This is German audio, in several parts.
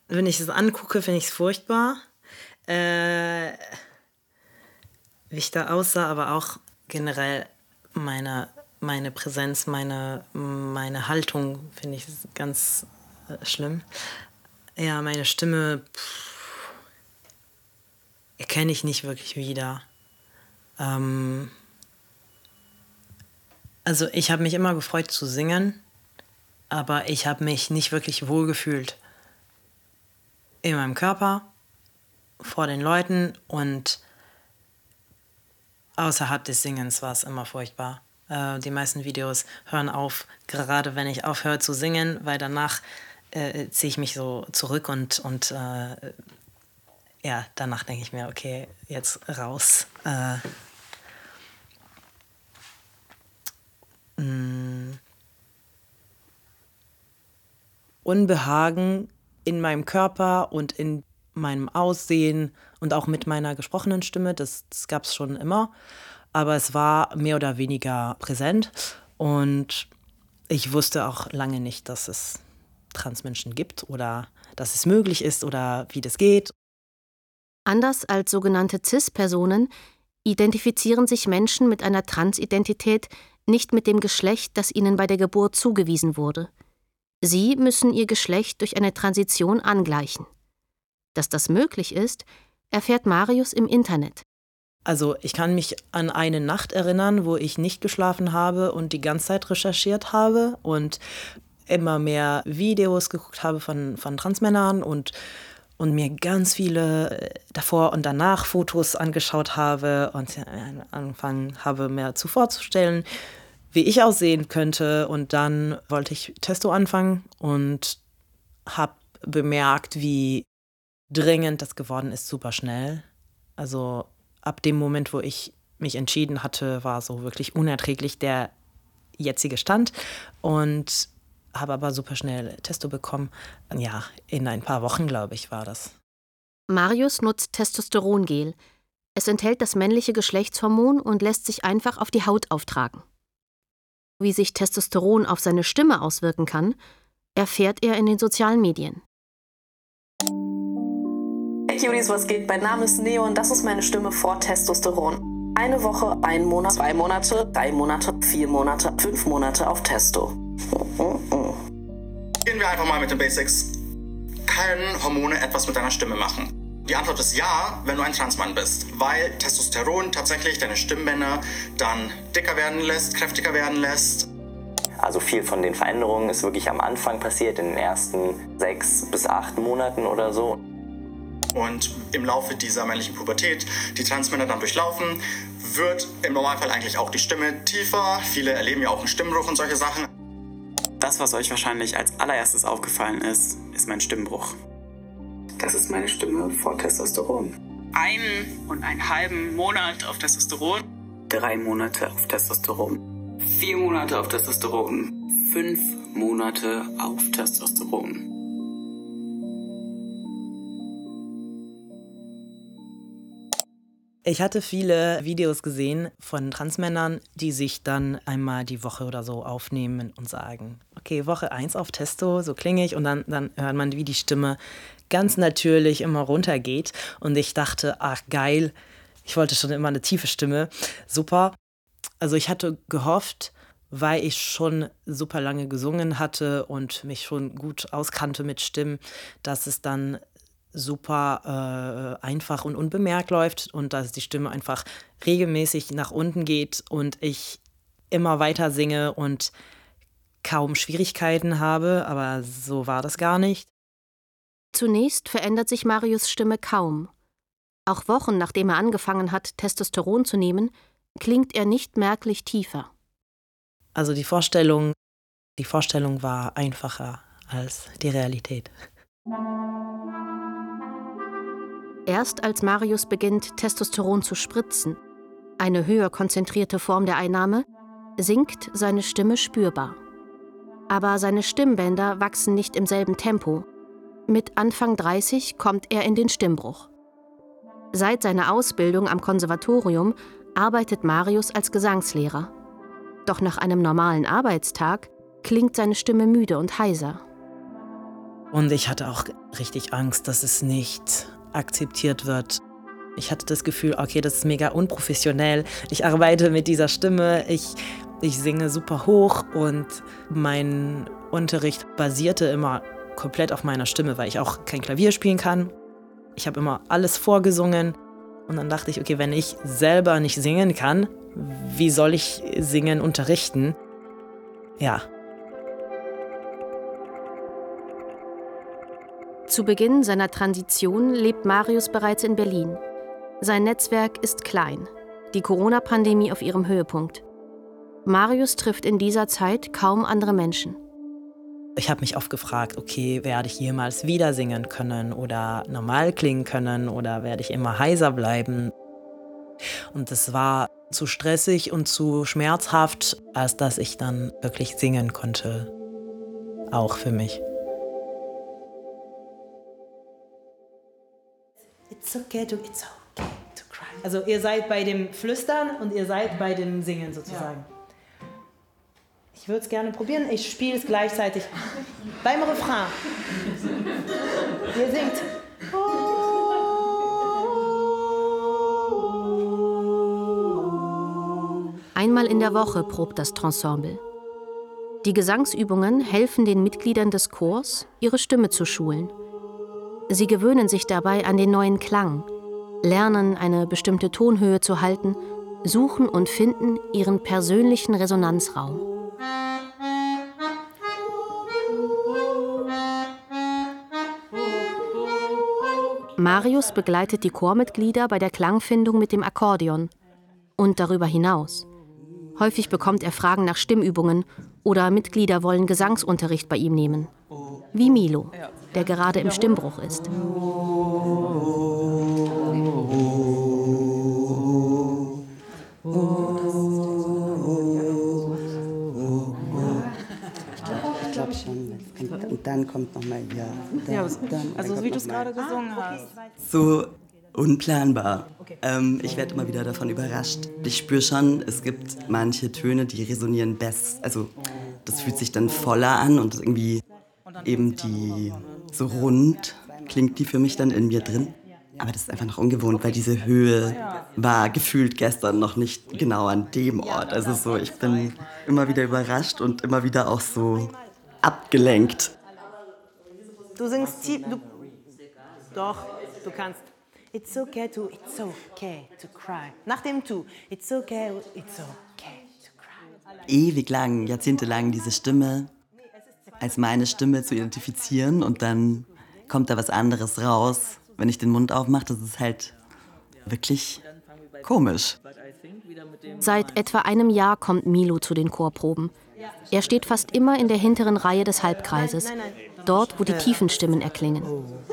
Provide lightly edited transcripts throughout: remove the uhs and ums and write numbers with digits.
Wenn ich es angucke, finde ich es furchtbar. Wie ich da aussah, aber auch generell meine Präsenz, meine Haltung finde ich ganz schlimm. Ja, meine Stimme erkenne ich nicht wirklich wieder. Also ich habe mich immer gefreut zu singen, aber ich habe mich nicht wirklich wohl gefühlt in meinem Körper, vor den Leuten und außerhalb des Singens war es immer furchtbar. Die meisten Videos hören auf, gerade wenn ich aufhöre zu singen, weil danach ziehe ich mich so zurück und ja, danach denke ich mir, okay, jetzt raus. Unbehagen in meinem Körper und in meinem Aussehen und auch mit meiner gesprochenen Stimme, das gab es schon immer, aber es war mehr oder weniger präsent und ich wusste auch lange nicht, dass es Transmenschen gibt oder dass es möglich ist oder wie das geht. Anders als sogenannte Cis-Personen identifizieren sich Menschen mit einer Transidentität nicht mit dem Geschlecht, das ihnen bei der Geburt zugewiesen wurde. Sie müssen ihr Geschlecht durch eine Transition angleichen. Dass das möglich ist, erfährt Marius im Internet. Also ich kann mich an eine Nacht erinnern, wo ich nicht geschlafen habe und die ganze Zeit recherchiert habe und immer mehr Videos geguckt habe von Transmännern und mir ganz viele davor und danach Fotos angeschaut habe und angefangen habe, mir vorzustellen, wie ich aussehen könnte. Und dann wollte ich Testo anfangen und habe bemerkt, wie dringend das geworden ist, super schnell. Also ab dem Moment, wo ich mich entschieden hatte, war so wirklich unerträglich der jetzige Stand und habe aber super schnell Testo bekommen. Ja, in ein paar Wochen, glaube ich, war das. Marius nutzt Testosterongel. Es enthält das männliche Geschlechtshormon und lässt sich einfach auf die Haut auftragen. Wie sich Testosteron auf seine Stimme auswirken kann, erfährt er in den sozialen Medien. Hey Cuties, was geht? Mein Name ist Neo und das ist meine Stimme vor Testosteron. Eine Woche, 1 Monat, 2 Monate, 3 Monate, 4 Monate, 5 Monate auf Testo. Gehen wir einfach mal mit den Basics. Können Hormone etwas mit deiner Stimme machen? Die Antwort ist ja, wenn du ein Transmann bist, weil Testosteron tatsächlich deine Stimmbänder dann dicker werden lässt, kräftiger werden lässt. Also viel von den Veränderungen ist wirklich am Anfang passiert, in den ersten 6 bis 8 Monaten oder so. Und im Laufe dieser männlichen Pubertät, die Transmänner dann durchlaufen, wird im Normalfall eigentlich auch die Stimme tiefer. Viele erleben ja auch einen Stimmbruch und solche Sachen. Das, was euch wahrscheinlich als allererstes aufgefallen ist, ist mein Stimmbruch. Das ist meine Stimme vor Testosteron. 1,5 Monat auf Testosteron. 3 Monate auf Testosteron. 4 Monate auf Testosteron. 5 Monate auf Testosteron. Ich hatte viele Videos gesehen von Transmännern, die sich dann einmal die Woche oder so aufnehmen und sagen, okay, Woche 1 auf Testo, so klinge ich. Und dann hört man, wie die Stimme ganz natürlich immer runtergeht. Und ich dachte, ach geil, ich wollte schon immer eine tiefe Stimme, super. Also ich hatte gehofft, weil ich schon super lange gesungen hatte und mich schon gut auskannte mit Stimmen, dass es dann super einfach und unbemerkt läuft und dass die Stimme einfach regelmäßig nach unten geht und ich immer weiter singe und kaum Schwierigkeiten habe, aber so war das gar nicht. Zunächst verändert sich Marius' Stimme kaum. Auch Wochen nachdem er angefangen hat, Testosteron zu nehmen, klingt er nicht merklich tiefer. Also die Vorstellung war einfacher als die Realität. Erst als Marius beginnt, Testosteron zu spritzen, eine höher konzentrierte Form der Einnahme, sinkt seine Stimme spürbar. Aber seine Stimmbänder wachsen nicht im selben Tempo. Mit Anfang 30 kommt er in den Stimmbruch. Seit seiner Ausbildung am Konservatorium arbeitet Marius als Gesangslehrer. Doch nach einem normalen Arbeitstag klingt seine Stimme müde und heiser. Und ich hatte auch richtig Angst, dass es nicht akzeptiert wird. Ich hatte das Gefühl, okay, das ist mega unprofessionell. Ich arbeite mit dieser Stimme, ich singe super hoch und mein Unterricht basierte immer komplett auf meiner Stimme, weil ich auch kein Klavier spielen kann. Ich habe immer alles vorgesungen und dann dachte ich, okay, wenn ich selber nicht singen kann, wie soll ich Singen unterrichten? Ja. Zu Beginn seiner Transition lebt Marius bereits in Berlin. Sein Netzwerk ist klein, die Corona-Pandemie auf ihrem Höhepunkt. Marius trifft in dieser Zeit kaum andere Menschen. Ich habe mich oft gefragt, okay, werde ich jemals wieder singen können oder normal klingen können oder werde ich immer heiser bleiben? Und es war zu stressig und zu schmerzhaft, als dass ich dann wirklich singen konnte. Auch für mich. It's okay to cry. Also ihr seid bei dem Flüstern und ihr seid bei dem Singen sozusagen. Ja. Ich würde es gerne probieren. Ich spiele es gleichzeitig beim Refrain. Ihr singt. Einmal in der Woche probt das Trensemble. Die Gesangsübungen helfen den Mitgliedern des Chors, ihre Stimme zu schulen. Sie gewöhnen sich dabei an den neuen Klang, lernen, eine bestimmte Tonhöhe zu halten, suchen und finden ihren persönlichen Resonanzraum. Marius begleitet die Chormitglieder bei der Klangfindung mit dem Akkordeon und darüber hinaus. Häufig bekommt er Fragen nach Stimmübungen oder Mitglieder wollen Gesangsunterricht bei ihm nehmen. Wie Milo, der gerade im Stimmbruch ist. Ich glaube schon. Und dann kommt nochmal ja. Also wie du es gerade gesungen hast. So unplanbar. Ich werde immer wieder davon überrascht. Ich spüre schon, es gibt manche Töne, die resonieren best. Also das fühlt sich dann voller an und irgendwie eben die so rund klingt die für mich dann in mir drin. Aber das ist einfach noch ungewohnt, weil diese Höhe war gefühlt gestern noch nicht genau an dem Ort. Also so, ich bin immer wieder überrascht und immer wieder auch so abgelenkt. Du singst tief, doch, du kannst. It's okay to cry. Nach dem Tu. It's okay to cry. Ewig lang, jahrzehntelang diese Stimme als meine Stimme zu identifizieren und dann kommt da was anderes raus. Wenn ich den Mund aufmache, das ist halt wirklich komisch. Seit etwa einem Jahr kommt Milo zu den Chorproben. Er steht fast immer in der hinteren Reihe des Halbkreises, dort, wo die tiefen Stimmen erklingen.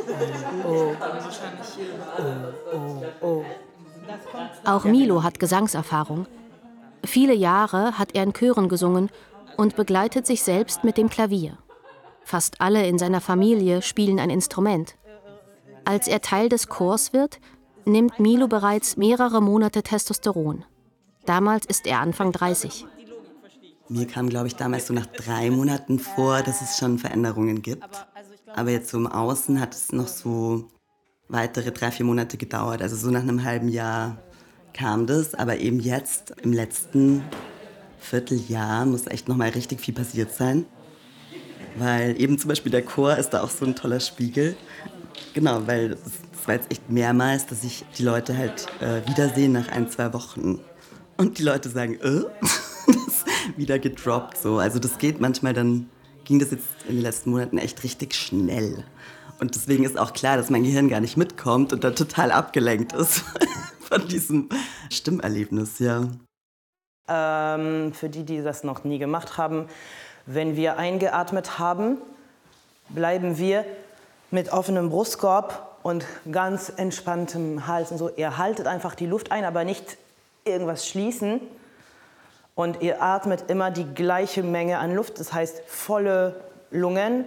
Auch Milo hat Gesangserfahrung. Viele Jahre hat er in Chören gesungen und begleitet sich selbst mit dem Klavier. Fast alle in seiner Familie spielen ein Instrument. Als er Teil des Chors wird, nimmt Milo bereits mehrere Monate Testosteron. Damals ist er Anfang 30. Mir kam, glaube ich, damals so nach 3 Monaten vor, dass es schon Veränderungen gibt. Aber jetzt so im Außen hat es noch so weitere 3-4 Monate gedauert. Also so nach einem halben Jahr kam das. Aber eben jetzt, im letzten Vierteljahr, muss echt noch mal richtig viel passiert sein. Weil eben zum Beispiel der Chor ist da auch so ein toller Spiegel. Genau, weil das war jetzt echt mehrmals, dass ich die Leute halt wiedersehe nach 1-2 Wochen. Und die Leute sagen, das ist wieder gedroppt so. Also das geht manchmal, dann ging das jetzt in den letzten Monaten echt richtig schnell. Und deswegen ist auch klar, dass mein Gehirn gar nicht mitkommt und dann total abgelenkt ist von diesem Stimmerlebnis, ja. Für die das noch nie gemacht haben, wenn wir eingeatmet haben, bleiben wir mit offenem Brustkorb und ganz entspanntem Hals und so. Ihr haltet einfach die Luft ein, aber nicht irgendwas schließen. Und ihr atmet immer die gleiche Menge an Luft, das heißt volle Lungen.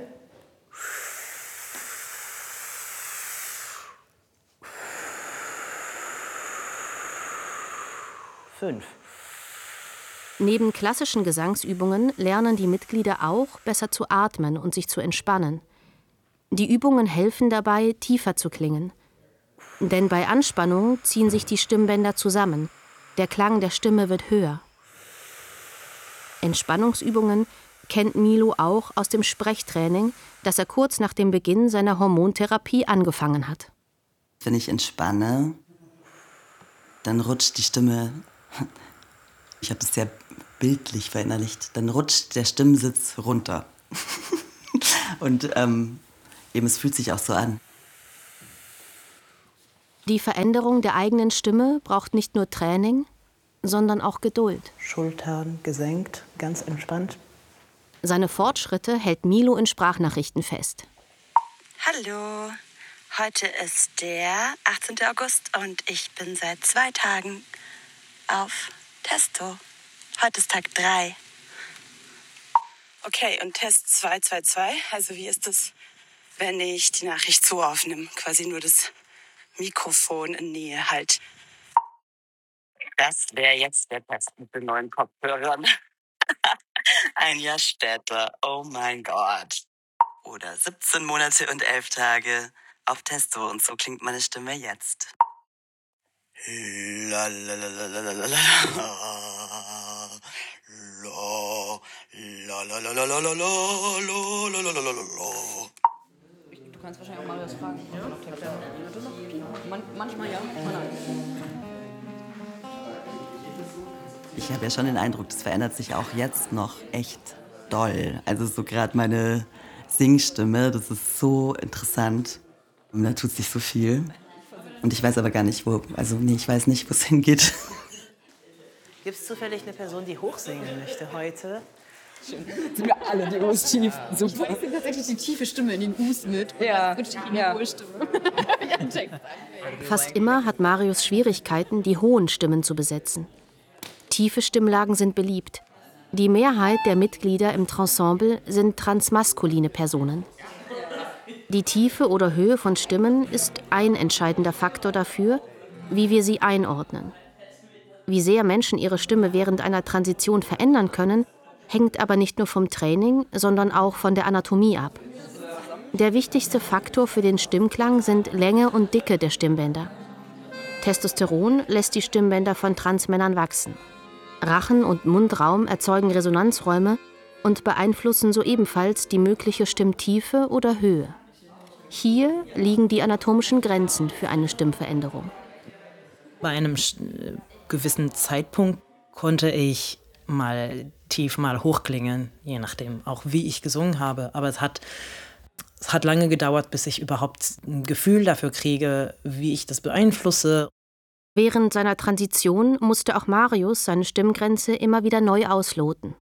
5. Neben klassischen Gesangsübungen lernen die Mitglieder auch, besser zu atmen und sich zu entspannen. Die Übungen helfen dabei, tiefer zu klingen. Denn bei Anspannung ziehen sich die Stimmbänder zusammen. Der Klang der Stimme wird höher. Entspannungsübungen kennt Milo auch aus dem Sprechtraining, das er kurz nach dem Beginn seiner Hormontherapie angefangen hat. Wenn ich entspanne, dann rutscht die Stimme, ich habe das sehr bildlich verinnerlicht, dann rutscht der Stimmsitz runter. Und eben, es fühlt sich auch so an. Die Veränderung der eigenen Stimme braucht nicht nur Training, sondern auch Geduld. Schultern gesenkt, ganz entspannt. Seine Fortschritte hält Milo in Sprachnachrichten fest. Hallo, heute ist der 18. August und ich bin seit 2 Tagen auf Testo. Heute ist Tag 3. Okay, und Test 222, also wie ist es, wenn ich die Nachricht so aufnehme? Quasi nur das Mikrofon in Nähe halt. Das wäre jetzt der Test mit den neuen Kopfhörern. Ein Jahr später, oh mein Gott. Oder 17 Monate und 11 Tage auf Testo und so klingt meine Stimme jetzt. La la la la la la la la la la la la la la. Du kannst wahrscheinlich auch Marius fragen. Manchmal ja, manchmal nein. Ich habe ja schon den Eindruck, das verändert sich auch jetzt noch echt doll. Also so gerade meine Singstimme, das ist so interessant. Und da tut sich so viel. Und ich weiß aber gar nicht, wo, ich weiß nicht, wo es hingeht. Gibt es zufällig eine Person, die hochsingen möchte heute? Sind wir alle die U's tief. Super. Ich singe tatsächlich die tiefe Stimme in den U's mit. Ja. Ich in die hohe Stimme. Fast immer hat Marius Schwierigkeiten, die hohen Stimmen zu besetzen. Tiefe Stimmlagen sind beliebt. Die Mehrheit der Mitglieder im Trensemble sind transmaskuline Personen. Die Tiefe oder Höhe von Stimmen ist ein entscheidender Faktor dafür, wie wir sie einordnen. Wie sehr Menschen ihre Stimme während einer Transition verändern können, hängt aber nicht nur vom Training, sondern auch von der Anatomie ab. Der wichtigste Faktor für den Stimmklang sind Länge und Dicke der Stimmbänder. Testosteron lässt die Stimmbänder von Transmännern wachsen. Rachen- und Mundraum erzeugen Resonanzräume und beeinflussen so ebenfalls die mögliche Stimmtiefe oder Höhe. Hier liegen die anatomischen Grenzen für eine Stimmveränderung. Bei einem gewissen Zeitpunkt konnte ich mal tief, mal hoch klingen, je nachdem auch wie ich gesungen habe. Aber es hat lange gedauert, bis ich überhaupt ein Gefühl dafür kriege, wie ich das beeinflusse. Während seiner Transition musste auch Marius seine Stimmgrenze immer wieder neu ausloten.